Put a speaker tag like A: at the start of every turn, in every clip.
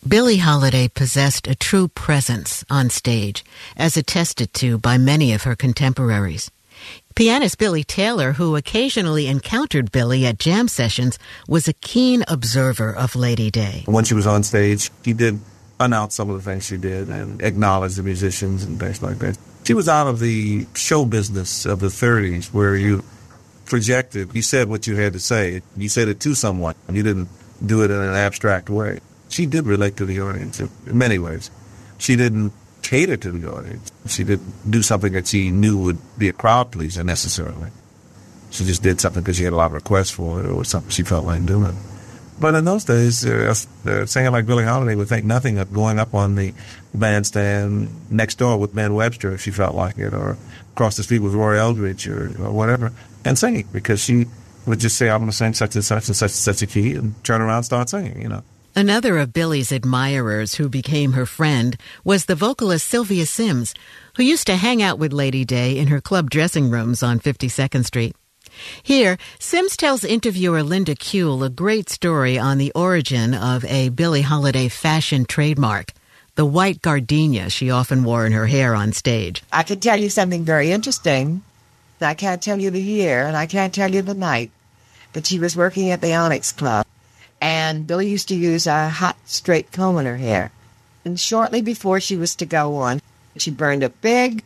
A: Billie Holiday possessed a true presence on stage, as attested to by many of her contemporaries. Pianist Billy Taylor, who occasionally encountered Billie at jam sessions, was a keen observer of Lady Day.
B: When she was on stage, she did announce some of the things she did and acknowledge the musicians and things like that. She was out of the show business of the 30s where you projected, you said what you had to say. You said it to someone. You didn't do it in an abstract way. She did relate to the audience in many ways. She didn't cater to the audience. She didn't do something that she knew would be a crowd pleaser necessarily. She just did something because she had a lot of requests for it or something she felt like doing. But in those days, a singer like Billie Holiday would think nothing of going up on the bandstand next door with Ben Webster if she felt like it, or across the street with Roy Eldridge or whatever, and singing, because she would just say, I'm going to sing such and such and such and such a key, and turn around and start singing, you know.
A: Another of Billie's admirers who became her friend was the vocalist Sylvia Sims, who used to hang out with Lady Day in her club dressing rooms on 52nd Street. Here, Sims tells interviewer Linda Kuehl a great story on the origin of a Billie Holiday fashion trademark, the white gardenia she often wore in her hair on stage.
C: I can tell you something very interesting. I can't tell you the year, and I can't tell you the night, but she was working at the Onyx Club. And Billie used to use a hot, straight comb in her hair. And shortly before she was to go on, she burned a big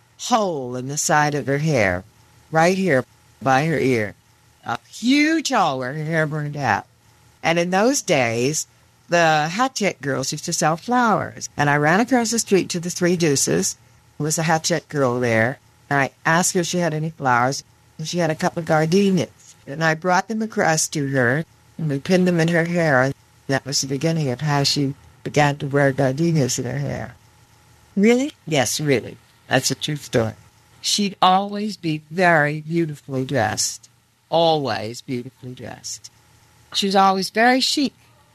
C: hole in the side of her hair, right here by her ear. A huge hole where her hair burned out. And in those days, the Hat Check girls used to sell flowers. And I ran across the street to the Three Deuces. There was a Hat Check girl there. And I asked her if she had any flowers. And she had a couple of gardenias. And I brought them across to her. And we pinned them in her hair, and that was the beginning of how she began to wear gardenias in her hair.
D: Really?
C: Yes, really. That's a true story. She'd always be very beautifully dressed. Always beautifully dressed. She was always very chic.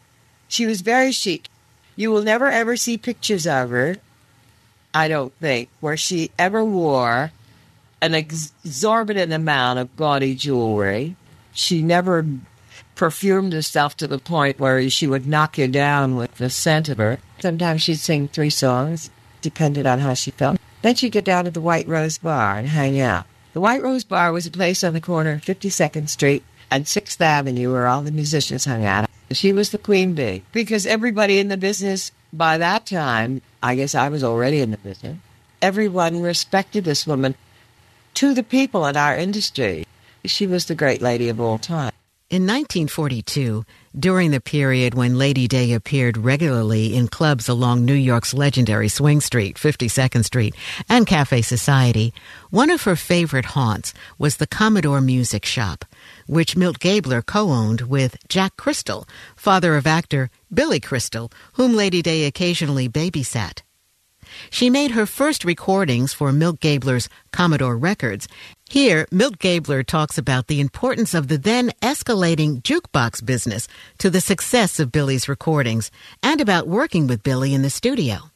C: She was very chic. You will never, ever see pictures of her, I don't think, where she ever wore an exorbitant amount of gaudy jewelry. She never perfumed herself to the point where she would knock you down with the scent of her. Sometimes she'd sing 3 songs, depended on how she felt. Then she'd get down to the White Rose Bar and hang out. The White Rose Bar was a place on the corner of 52nd Street and 6th Avenue where all the musicians hung out. She was the queen bee, because everybody in the business by that time, I guess I was already in the business, everyone respected this woman. To the people in our industry, she was the great lady of all time.
A: In 1942, during the period when Lady Day appeared regularly in clubs along New York's legendary Swing Street, 52nd Street, and Cafe Society, one of her favorite haunts was the Commodore Music Shop, which Milt Gabler co-owned with Jack Crystal, father of actor Billy Crystal, whom Lady Day occasionally babysat. She made her first recordings for Milt Gabler's Commodore Records. Here, Milt Gabler talks about the importance of the then escalating jukebox business to the success of Billie's recordings, and about working with Billie in the studio.